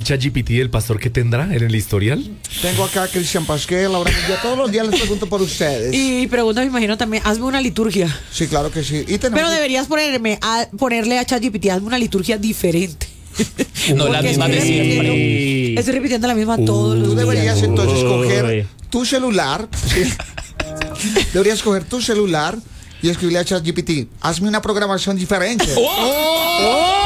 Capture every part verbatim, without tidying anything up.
ChatGPT del pastor que tendrá en el historial? Tengo acá a Cristian Pasquel, Laura Munguía. Todos los días les pregunto por ustedes. Y pregunta, me imagino también, hazme una liturgia. Sí, claro que sí. Y tenemos... Pero deberías ponerme a, ponerle a ChatGPT, hazme una liturgia diferente. No la misma de siempre. Estoy repitiendo la misma todos los Tú días. deberías entonces coger tu celular, ¿sí? Deberías coger tu celular y escribirle a ChatGPT, hazme una programación diferente. ¡Oh! ¡Oh!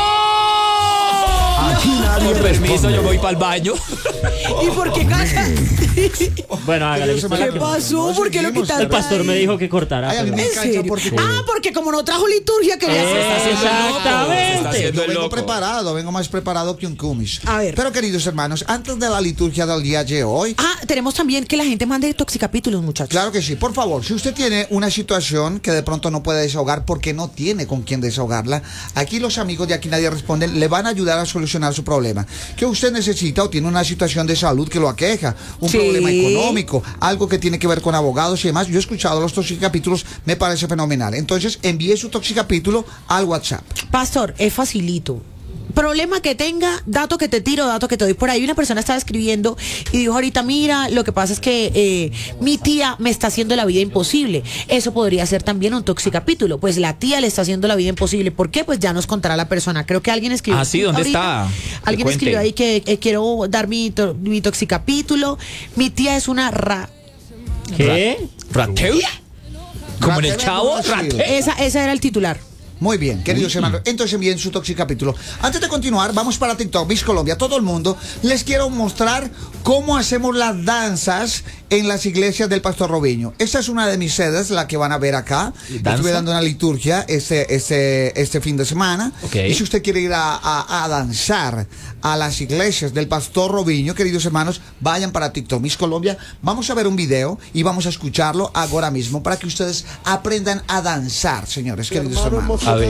Aquí nadie Con permiso, responde. yo voy para el baño. ¿Y por qué canta? Bueno, hágale. ¿Qué pasó? ¿Por qué lo seguimos, quitaste? El pastor me dijo que cortara. Ay, a mí pero- me ¿En engancha serio? porque... Ah, porque como no trajo liturgia, quería Se está haciendo el loco. Se está Exactamente. haciendo Yo el vengo loco. preparado, vengo más preparado que un cumis. A ver. Pero queridos hermanos, antes de la liturgia del día de hoy, Ah, tenemos también que la gente mande toxicapítulos, muchachos. claro que sí, por favor, si usted tiene una situación que de pronto no puede desahogar porque no tiene con quién desahogarla, aquí los amigos de Aquí Nadie Responden le van a ayudar a solucionar su problema. Que usted necesita o tiene una situación de salud que lo aqueja, un Sí. problema económico, algo que tiene que ver con abogados y demás. Yo he escuchado los toxicapítulos, me parece fenomenal. Entonces, envíe su toxicapítulo al WhatsApp. Pastor, es facilito. Problema que tenga, dato que te tiro, dato que te doy. Por ahí una persona estaba escribiendo y dijo ahorita, mira, lo que pasa es que eh, mi tía me está haciendo la vida imposible. Eso podría ser también un toxicapítulo. Pues la tía le está haciendo la vida imposible. ¿Por qué? Pues ya nos contará la persona. Creo que alguien escribió. Ah, sí, ¿dónde ahorita. está? Que Alguien cuente. escribió ahí que eh, quiero dar mi, to- mi toxicapítulo. Mi tía es una ra... ¿Qué? ¿Rateo? Como en el Ratero, chavo, ¿cómo ha sido? rateo. Esa, esa era el titular. Muy bien, queridos hermanos, entonces envíen su toxicapítulo. Antes de continuar, vamos para TikTok, Miss Colombia, todo el mundo. Les quiero mostrar cómo hacemos las danzas en las iglesias del Pastor Robinho. Esta es una de mis sedes, la que van a ver acá. ¿Danza? Estuve dando una liturgia este, este, este fin de semana. Ok. Y si usted quiere ir a, a- a danzar a las iglesias del Pastor Robinho, queridos hermanos, vayan para TikTok, Miss Colombia. Vamos a ver un video y vamos a escucharlo ahora mismo para que ustedes aprendan a danzar, señores, queridos hermanos.